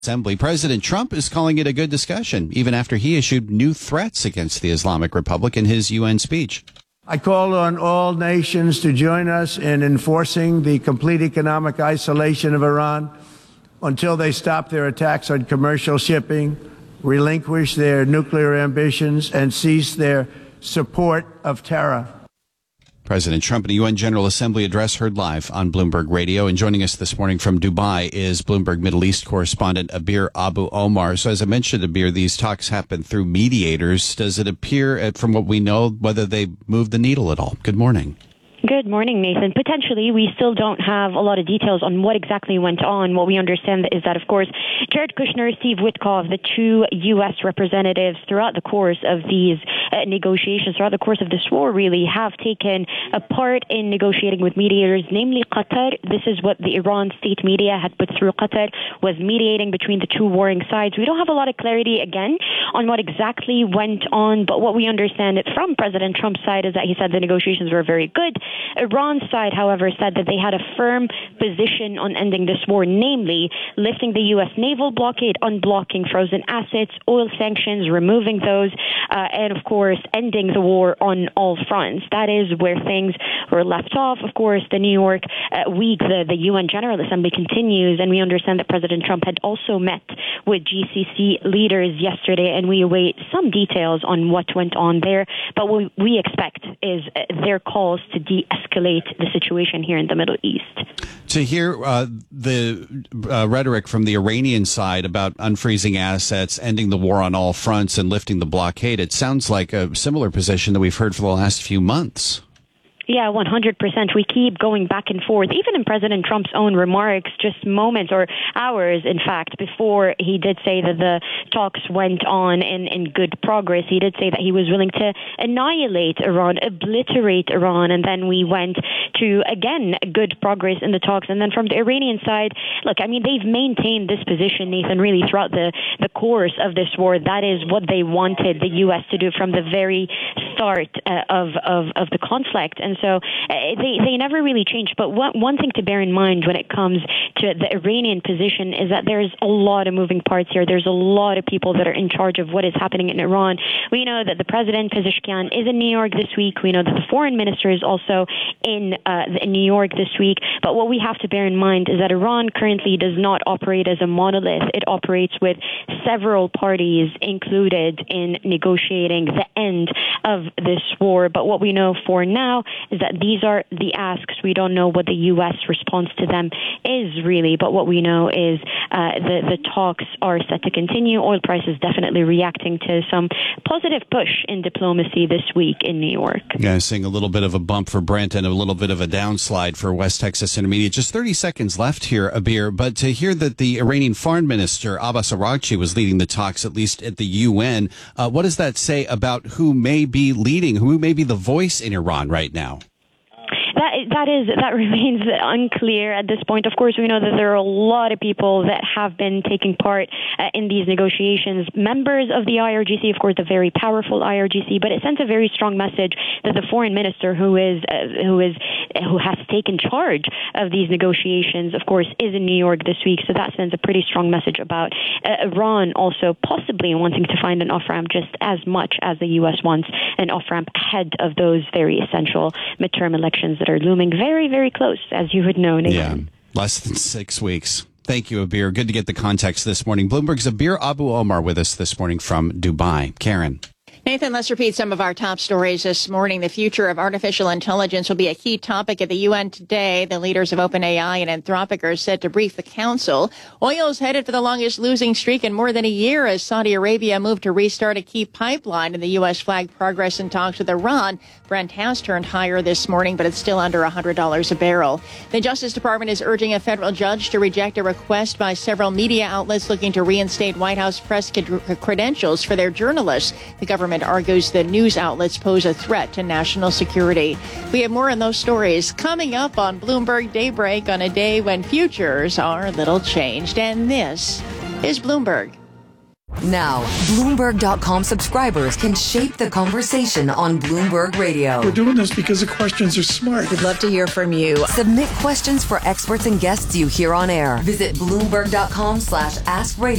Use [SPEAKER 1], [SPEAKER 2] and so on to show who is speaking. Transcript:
[SPEAKER 1] Assembly. President Trump is calling it a good discussion, even after he issued new threats against the Islamic Republic in his UN speech.
[SPEAKER 2] I call on all nations to join us in enforcing the complete economic isolation of Iran until they stop their attacks on commercial shipping, relinquish their nuclear ambitions, and cease their support of terror.
[SPEAKER 1] President Trump in a UN General Assembly address heard live on Bloomberg Radio. And joining us this morning from Dubai is Bloomberg Middle East correspondent Abir Abu Omar. So as I mentioned, Abir, these talks happen through mediators. Does it appear, from what we know, whether they move the needle at all? Good morning.
[SPEAKER 3] Good morning, Nathan. Potentially, we still don't have a lot of details on what exactly went on. What we understand is that, of course, Jared Kushner, Steve Witkoff, the two U.S. representatives throughout the course of these negotiations, throughout the course of this war, really have taken a part in negotiating with mediators, namely Qatar. This is what the Iran state media had put through. Qatar was mediating between the two warring sides. We don't have a lot of clarity, again, on what exactly went on, but what we understand from President Trump's side is that he said the negotiations were very good. Iran's side, however, said that they had a firm position on ending this war, namely lifting the U.S. naval blockade, unblocking frozen assets, oil sanctions, removing those, and, of course, ending the war on all fronts. That is where things were left off. Of course, the New York week, the UN General Assembly continues, and we understand that President Trump had also met with GCC leaders yesterday, and we await some details on what went on there. But what we expect is their calls to de-escalate the situation here in the Middle East.
[SPEAKER 1] To hear the rhetoric from the Iranian side about unfreezing assets, ending the war on all fronts, and lifting the blockade, it sounds like a similar position that we've heard for the last few months.
[SPEAKER 3] Yeah, 100%. We keep going back and forth, even in President Trump's own remarks, just moments or hours, in fact, before he did say that the talks went on in good progress. He did say that he was willing to annihilate Iran, obliterate Iran, and then we went to, again, good progress in the talks. And then from the Iranian side, look, I mean, they've maintained this position, Nathan, really throughout the course of this war. That is what they wanted the U.S. to do from the very start of the conflict. And so they never really changed. But one thing to bear in mind when it comes to the Iranian position is that there's a lot of moving parts here. There's a lot of people that are in charge of what is happening in Iran. We know that the president, Pezeshkian, is in New York this week. We know that the foreign minister is also in New York this week. But what we have to bear in mind is that Iran currently does not operate as a monolith. It operates with several parties included in negotiating the end of this war. But what we know for now is that these are the asks. We don't know what the U.S. response to them is really, but what we know is the talks are set to continue. Oil prices definitely reacting to some positive push in diplomacy this week in New York.
[SPEAKER 1] Yeah, seeing a little bit of a bump for Brent and a little bit of a downslide for West Texas Intermediate. Just 30 seconds left here, Abir, but to hear that the Iranian foreign minister, Abbas Araghchi, was leading the talks, at least at the UN, what does that say about who may be leading, who may be the voice in Iran right now?
[SPEAKER 3] That remains unclear at this point. Of course, we know that there are a lot of people that have been taking part in these negotiations. Members of the IRGC, of course, the very powerful IRGC, but it sends a very strong message that the foreign minister who has taken charge of these negotiations, of course, is in New York this week. So that sends a pretty strong message about Iran also possibly wanting to find an off-ramp just as much as the U.S. wants an off-ramp ahead of those very essential midterm elections that are looming very, very close, as you would know, Nathan.
[SPEAKER 1] Yeah, less than 6 weeks. Thank you, Abir. Good to get the context this morning. Bloomberg's Abir Abu Omar with us this morning from Dubai. Karen.
[SPEAKER 4] Nathan, let's repeat some of our top stories this morning. The future of artificial intelligence will be a key topic at the UN today. The leaders of OpenAI and Anthropic are set to brief the council. Oil is headed for the longest losing streak in more than a year as Saudi Arabia moved to restart a key pipeline, and the U.S. flagged progress in talks with Iran. Brent has turned higher this morning, but it's still under $100 a barrel. The Justice Department is urging a federal judge to reject a request by several media outlets looking to reinstate White House press credentials for their journalists. The government argues the news outlets pose a threat to national security. We have more on those stories coming up on Bloomberg Daybreak on a day when futures are little changed. And this is Bloomberg.
[SPEAKER 5] Now, Bloomberg.com subscribers can shape the conversation on Bloomberg Radio.
[SPEAKER 6] We're doing this because the questions are smart.
[SPEAKER 5] We'd love to hear from you. Submit questions for experts and guests you hear on air. Visit Bloomberg.com/AskRadio.